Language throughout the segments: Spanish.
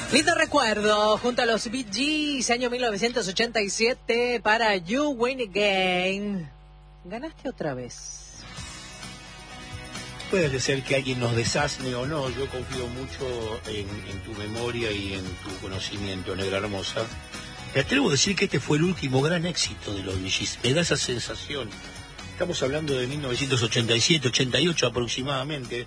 Lindo recuerdo, junto a los Bee Gees, año 1987, para You Win Again. Ganaste otra vez. Puede ser que alguien nos desasne o no, yo confío mucho en tu memoria y en tu conocimiento, negra hermosa. Me atrevo a decir que este fue el último gran éxito de los Bee Gees, me da esa sensación. Estamos hablando de 1987, 88 aproximadamente.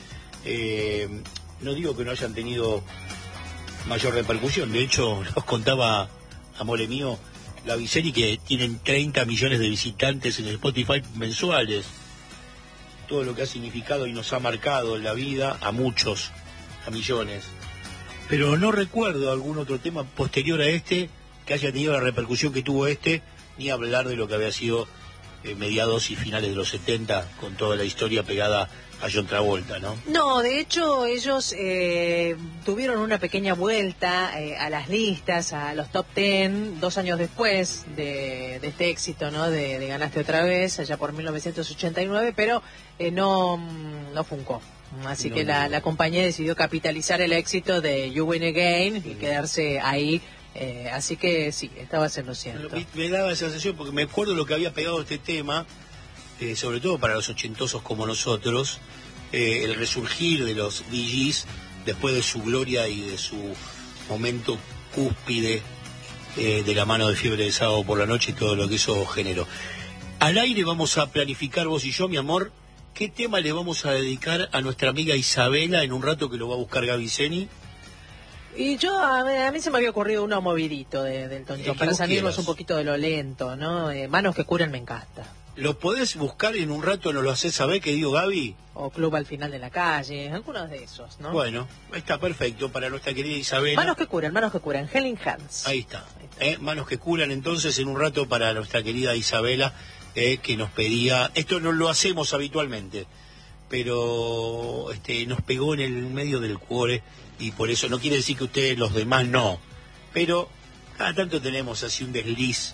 No digo que no hayan tenido mayor repercusión, de hecho nos contaba Amore Mío la Viceri que tienen 30 millones de visitantes en Spotify mensuales, todo lo que ha significado y nos ha marcado en la vida a muchos, a millones, pero no recuerdo algún otro tema posterior a este que haya tenido la repercusión que tuvo este, ni hablar de lo que había sido mediados y finales de los 70 con toda la historia pegada a John Travolta, ¿no? No, de hecho ellos tuvieron una pequeña vuelta a las listas, a los top 10, 2 años después de este éxito, ¿no? De Ganaste otra vez, allá por 1989, pero no funcó. Así que la compañía decidió capitalizar el éxito de You Win Again y quedarse ahí. Así que sí, estabas en lo cierto. Me daba esa sensación porque me acuerdo lo que había pegado este tema, sobre todo para los ochentosos como nosotros, el resurgir de los Bee Gees después de su gloria y de su momento cúspide, de la mano de Fiebre de Sábado por la Noche y todo lo que eso generó. Al aire vamos a planificar vos y yo, mi amor, qué tema le vamos a dedicar a nuestra amiga Isabela en un rato que lo va a buscar Gaby Zeni. Y yo, a mí se me había ocurrido uno movidito del Tonchón, para salirnos un poquito de lo lento, ¿no? Manos que curan me encanta. ¿Lo podés buscar en un rato, nos lo hacés saber, que digo, Gaby? O Club al final de la calle, algunos de esos, ¿no? Bueno, está perfecto para nuestra querida Isabela. Manos que curan, Helen Hands. Ahí está. Manos que curan, entonces, en un rato para nuestra querida Isabela, que nos pedía, esto no lo hacemos habitualmente, pero nos pegó en el medio del cuore, y por eso no quiere decir que ustedes los demás no, pero cada tanto tenemos así un desliz,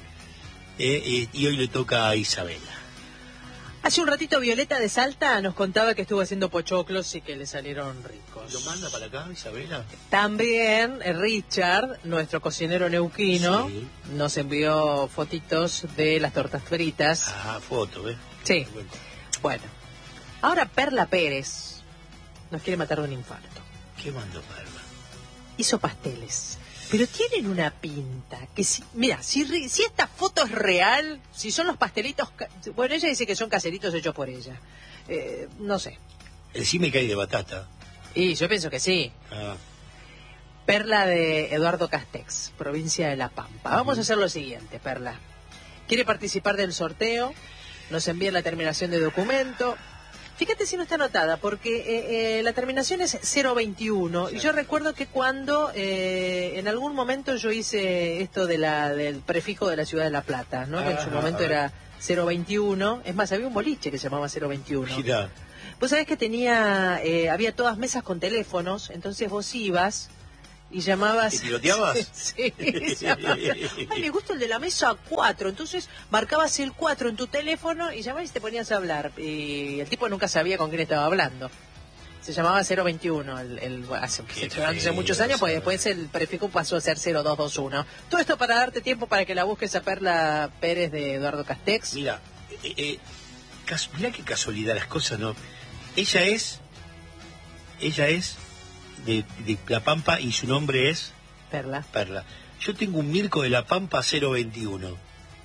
y hoy le toca a Isabela. Hace un ratito Violeta de Salta nos contaba que estuvo haciendo pochoclos y que le salieron ricos. ¿Lo manda para acá, Isabela? También Richard, nuestro cocinero neuquino, sí, nos envió fotitos de las tortas fritas. Ah, foto, ¿ves? Sí. Bueno, ahora Perla Pérez nos quiere matar de un infarto. ¿Qué mandó Perla? Hizo pasteles. Pero tienen una pinta que mira, si esta foto es real, si son los pastelitos, bueno, ella dice que son caseritos hechos por ella, no sé. Sí me cae de batata. Y yo pienso que sí. Perla de Eduardo Castex, provincia de La Pampa. Vamos a hacer lo siguiente, Perla. Quiere participar del sorteo, nos envía la terminación de documento. Fíjate si no está anotada, porque la terminación es 021. Sí. Y yo recuerdo que cuando en algún momento yo hice esto del prefijo de la ciudad de La Plata, ¿no? Que en su momento era 021. Es más, había un boliche que se llamaba 021. Girá. Vos sabés que había todas mesas con teléfonos, entonces vos ibas y llamabas... ¿Y tiroteabas? Sí, ay, me gusta el de la mesa 4, entonces marcabas el 4 en tu teléfono y llamabas y te ponías a hablar, y el tipo nunca sabía con quién estaba hablando. Se llamaba 021, hace muchos años, pues después el prefijo pasó a ser 0221. Todo esto para darte tiempo para que la busques a Perla Pérez de Eduardo Castex. Mira, mira qué casualidad las cosas, ¿no? Ella es de La Pampa y su nombre es Perla. Yo tengo un Mirko de La Pampa 021.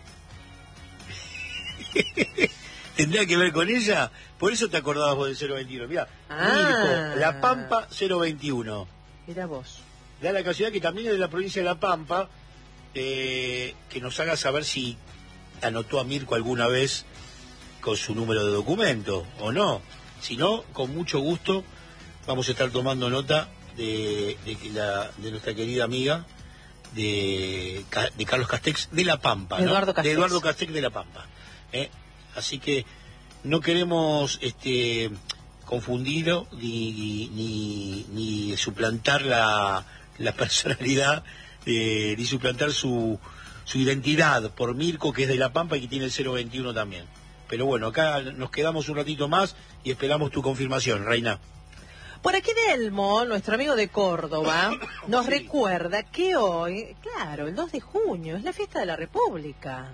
¿Tendría que ver con ella? Por eso te acordabas vos del 021. Mira, Mirko, La Pampa 021. Mira vos. Da la casualidad que también es de la provincia de La Pampa, que nos haga saber si anotó a Mirko alguna vez con su número de documento o no. Si no, con mucho gusto vamos a estar tomando nota de nuestra querida amiga de Carlos Castex de La Pampa, ¿no? De Eduardo Castex de La Pampa. Así que no queremos confundirlo ni suplantar la personalidad, ni suplantar su identidad por Mirko, que es de La Pampa y que tiene el 021 también. Pero bueno, acá nos quedamos un ratito más y esperamos tu confirmación, Reina. Por aquí Delmo, nuestro amigo de Córdoba, nos recuerda que hoy, claro, el 2 de junio, es la fiesta de la República.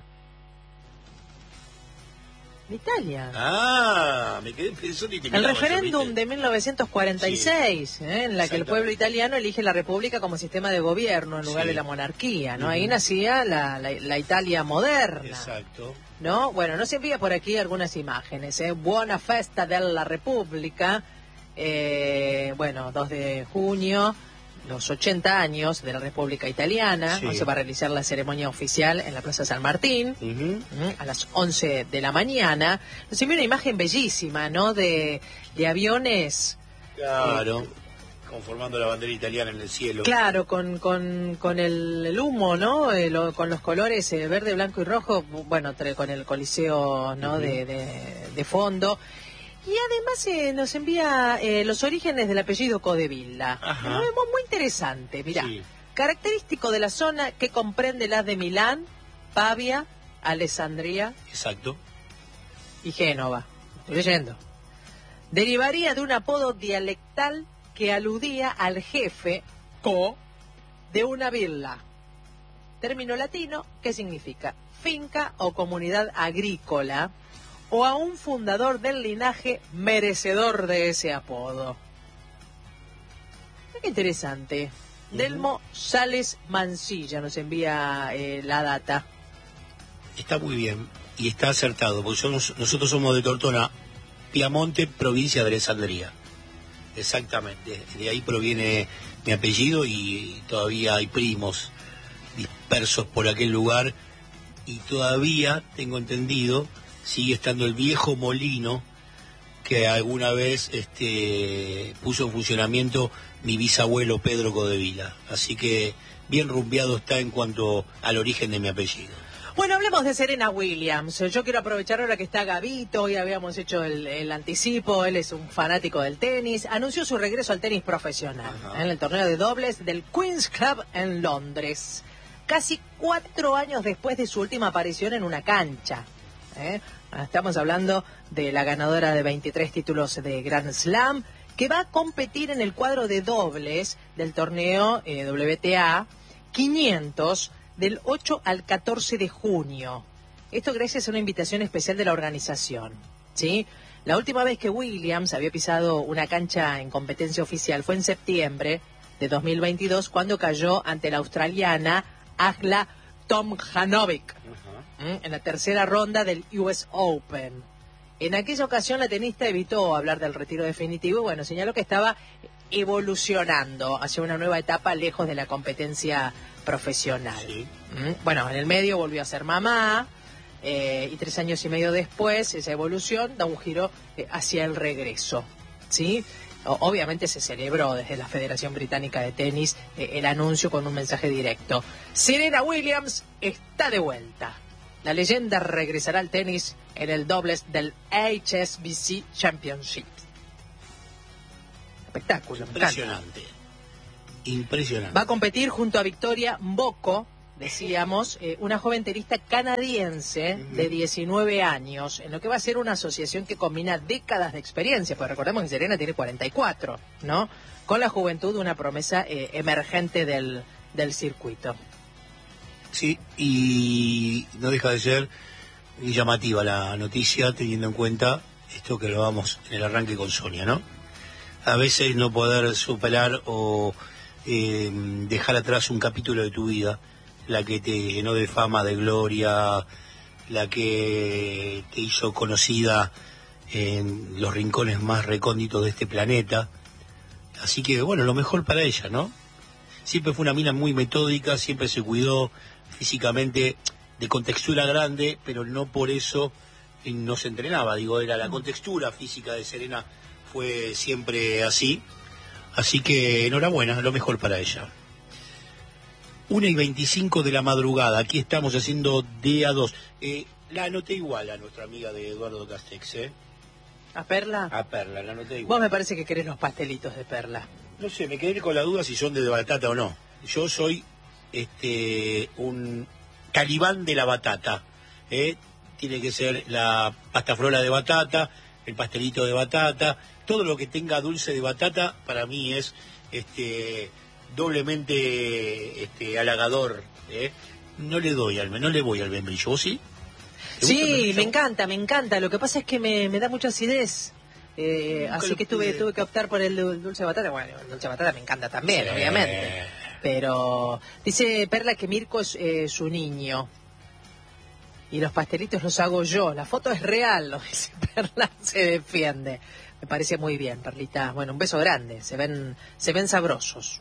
De Italia. Ah, me quedé pensando y te El referéndum de 1946, sí, en la que el pueblo italiano elige la república como sistema de gobierno en lugar de la monarquía, ¿no? Ahí nacía la Italia moderna. Exacto. ¿No? Bueno, nos envía por aquí algunas imágenes, ¿eh? Buona festa della Repubblica, bueno, 2 de junio, los 80 años de la República Italiana. Hoy se va a realizar la ceremonia oficial en la Plaza San Martín, a las 11 de la mañana. Nos envía una imagen bellísima, ¿no? De aviones. Claro, conformando la bandera italiana en el cielo. Claro, con el humo, ¿no? Con los colores verde, blanco y rojo, bueno, con el Coliseo, ¿no? De fondo. Y además nos envía los orígenes del apellido Codevilla. Lo vemos muy interesante, mirá. Sí. Característico de la zona que comprende las de Milán, Pavia, Alessandria. Exacto. Y Génova. Estoy leyendo. Derivaría de un apodo dialectal que aludía al jefe, de una villa. Término latino que significa finca o comunidad agrícola, o a un fundador del linaje merecedor de ese apodo. Qué interesante. Delmo Sales Mansilla nos envía la data. Está muy bien y está acertado, porque nosotros somos de Tortona, Piamonte, provincia de Alessandria. Exactamente, de ahí proviene mi apellido y todavía hay primos dispersos por aquel lugar y todavía, tengo entendido, sigue estando el viejo molino que alguna vez puso en funcionamiento mi bisabuelo Pedro Codevilla. Así que bien rumbeado está en cuanto al origen de mi apellido. Bueno, hablemos de Serena Williams. Yo quiero aprovechar ahora que está Gabito, hoy habíamos hecho el anticipo, él es un fanático del tenis, anunció su regreso al tenis profesional en el torneo de dobles del Queen's Club en Londres, casi 4 años después de su última aparición en una cancha. Estamos hablando de la ganadora de 23 títulos de Grand Slam, que va a competir en el cuadro de dobles del torneo WTA 500 del 8 al 14 de junio. Esto gracias a una invitación especial de la organización, ¿sí? La última vez que Williams había pisado una cancha en competencia oficial fue en septiembre de 2022, cuando cayó ante la australiana Ajla Tomljanovic en la tercera ronda del US Open. En aquella ocasión la tenista evitó hablar del retiro definitivo y bueno, señaló que estaba evolucionando hacia una nueva etapa lejos de la competencia profesional. Sí. Bueno, en el medio volvió a ser mamá y 3 años y medio después esa evolución da un giro hacia el regreso, ¿sí? Obviamente se celebró desde la Federación Británica de Tenis el anuncio con un mensaje directo. Serena Williams está de vuelta. La leyenda regresará al tenis en el dobles del HSBC Championship. Espectáculo. Impresionante. Impresionante. Va a competir junto a Victoria Mboko, decíamos, una joven tenista canadiense de 19 años, en lo que va a ser una asociación que combina décadas de experiencia, pues recordemos que Serena tiene 44, ¿no? Con la juventud, una promesa emergente del circuito. Sí, y no deja de ser llamativa la noticia, teniendo en cuenta esto que lo vamos en el arranque con Sonia, ¿no? A veces no poder superar o dejar atrás un capítulo de tu vida, la que te llenó de fama, de gloria, la que te hizo conocida en los rincones más recónditos de este planeta. Así que, bueno, lo mejor para ella, ¿no? Siempre fue una mina muy metódica, siempre se cuidó físicamente, de contextura grande, pero no por eso no se entrenaba. Digo, era la contextura física de Serena fue siempre así. Así que enhorabuena, lo mejor para ella. 1:25 de la madrugada, aquí estamos haciendo DA2. La anoté igual a nuestra amiga de Eduardo Castex, ¿eh? ¿A Perla? A Perla, la anoté igual. Vos me parece que querés los pastelitos de Perla. No sé, me quedé con la duda si son de batata o no. Yo soy un talibán de la batata. Tiene que ser la pasta frola de batata, el pastelito de batata, todo lo que tenga dulce de batata para mí es doblemente halagador. No le voy al membrillo, ¿vos sí? Sí, me encanta. Lo que pasa es que me da mucha acidez. Así que tuve que optar por el dulce de batata. Bueno, el dulce de batata me encanta también, obviamente. Pero dice Perla que Mirko es su niño. Y los pastelitos los hago yo. La foto es real, lo dice Perla, se defiende. Me parece muy bien, Perlita. Bueno, un beso grande. Se ven sabrosos.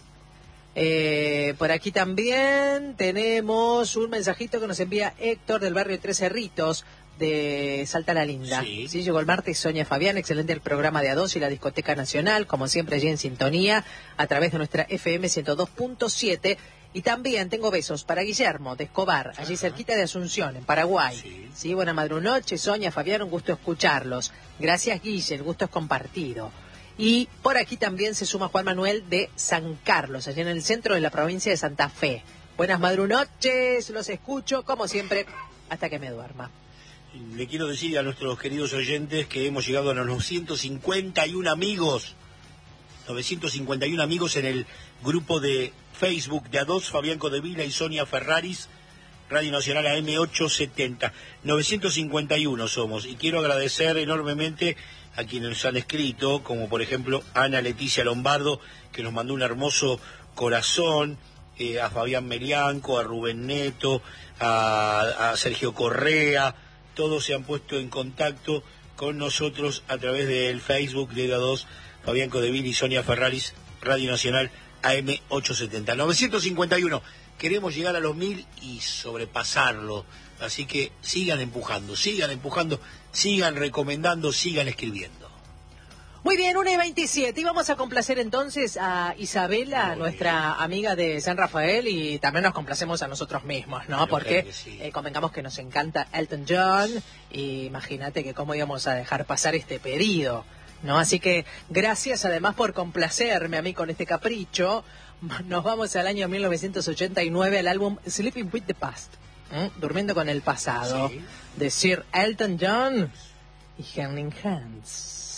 Por aquí también tenemos un mensajito que nos envía Héctor del barrio Tres Cerritos de Salta la Linda. Sí, llegó el martes Sonia Fabián, excelente el programa de A2 y la Discoteca Nacional, como siempre allí en sintonía, a través de nuestra FM 102.7. Y también tengo besos para Guillermo de Escobar, allí cerquita de Asunción, en Paraguay. Sí, buena madrunoche, Sonia, Fabián, un gusto escucharlos. Gracias, Guille, el gusto es compartido. Y por aquí también se suma Juan Manuel de San Carlos, allí en el centro de la provincia de Santa Fe. Buenas madrunoches, los escucho, como siempre, hasta que me duerma. Le quiero decir a nuestros queridos oyentes que hemos llegado a los 951 amigos. 951 amigos en el grupo de Facebook de A2, Fabián Codevila y Sonia Ferraris, Radio Nacional AM870. 951 somos, y quiero agradecer enormemente a quienes nos han escrito, como por ejemplo Ana Leticia Lombardo, que nos mandó un hermoso corazón, a Fabián Melianco, a Rubén Neto, a Sergio Correa. Todos se han puesto en contacto con nosotros a través del Facebook de A2, Fabián Codevila y Sonia Ferraris, Radio Nacional AM870. 951. Queremos llegar a los 1000 y sobrepasarlo. Así que sigan empujando, sigan recomendando, sigan escribiendo. Muy bien, 1:27. Y vamos a complacer entonces a Isabela, nuestra amiga de San Rafael, y también nos complacemos a nosotros mismos, ¿no? Porque convengamos que nos encanta Elton John, y imagínate que cómo íbamos a dejar pasar este pedido, ¿no? Así que gracias además por complacerme a mí con este capricho. Nos vamos al año 1989, al álbum Sleeping with the Past, Durmiendo con el pasado, de Sir Elton John y Hand in Hands.